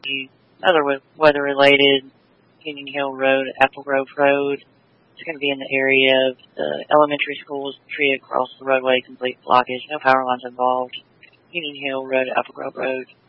few other weather-related. Union Hill Road, Apple Grove Road. It's going to be in the area of the elementary schools, tree across the roadway, complete blockage, no power lines involved. Union Hill Road, Apple Grove Road.